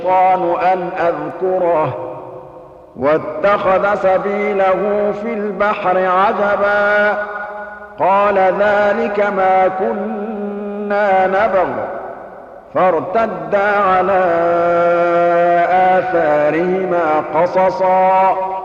أن أذكره واتخذ سبيله في البحر عجبا قال ذلك ما كنا نبغ فارتدا على آثارهما قصصا